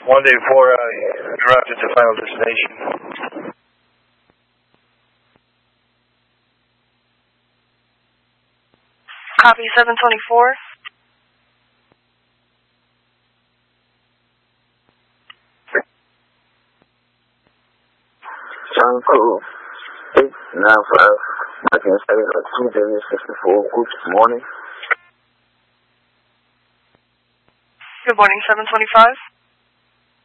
1 day before you arrived at the final destination. Copy 724. Sound code 895. I can say 2W64 group morning. Good morning, 725.